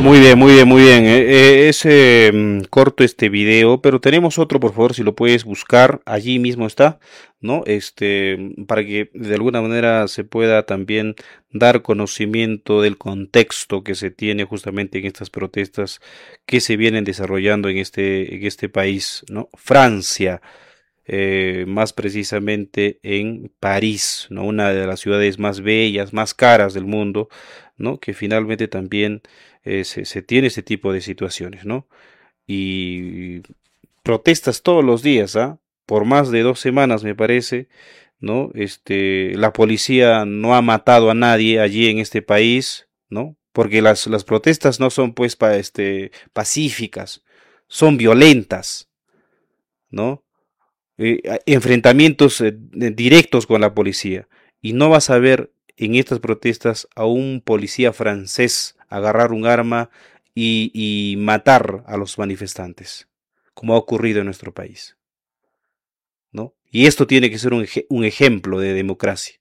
Muy bien, muy bien, muy bien. Es corto este video, pero tenemos otro, por favor, si lo puedes buscar, allí mismo está, ¿no? Para que de alguna manera se pueda también dar conocimiento del contexto que se tiene justamente en estas protestas que se vienen desarrollando en este país, ¿no? Francia, más precisamente en París, ¿no? Una de las ciudades más bellas, más caras del mundo, ¿no? Que finalmente también se tiene este tipo de situaciones, ¿no? Y protestas todos los días, ¿ah? Por más de 2 semanas, me parece, ¿no? La policía no ha matado a nadie allí en este país, ¿no? Porque las protestas no son, pues, pacíficas, son violentas, ¿no? Enfrentamientos directos con la policía. Y no vas a ver en estas protestas a un policía francés agarrar un arma y matar a los manifestantes, como ha ocurrido en nuestro país, ¿no? Y esto tiene que ser un ejemplo de democracia,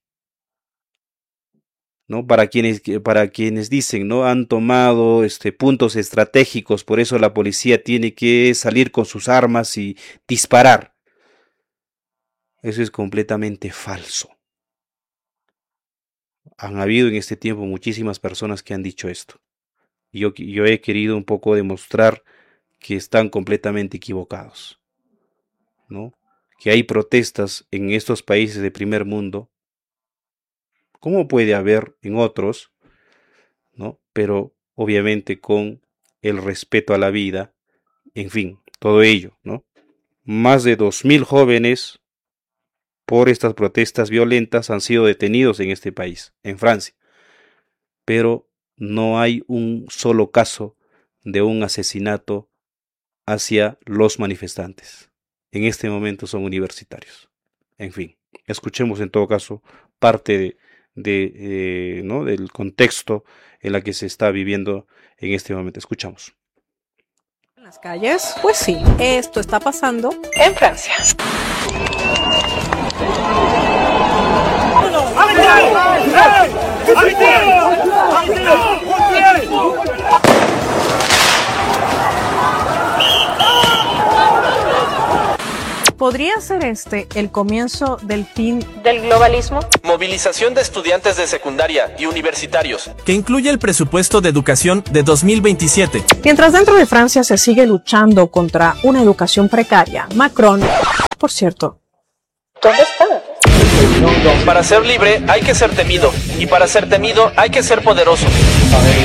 ¿no? Para quienes dicen, ¿no? Han tomado puntos estratégicos, por eso la policía tiene que salir con sus armas y disparar. Eso es completamente falso. Han habido en este tiempo muchísimas personas que han dicho esto. Yo he querido un poco demostrar que están completamente equivocados, ¿no? Que hay protestas en estos países de primer mundo, como puede haber en otros, ¿no? Pero obviamente con el respeto a la vida, en fin, todo ello, ¿no? Más de 2000 jóvenes por estas protestas violentas han sido detenidos en este país, en Francia, pero no hay un solo caso de un asesinato hacia los manifestantes. En este momento son universitarios. En fin, escuchemos en todo caso parte ¿no? del contexto en la que se está viviendo en este momento. Escuchamos. En las calles, pues sí, esto está pasando en Francia. ¿Podría ser este el comienzo del fin del globalismo? Movilización de estudiantes de secundaria y universitarios, que incluye el presupuesto de educación de 2027. Mientras dentro de Francia se sigue luchando contra una educación precaria, Macron, por cierto, ¿dónde está? Para ser libre hay que ser temido, y para ser temido hay que ser poderoso.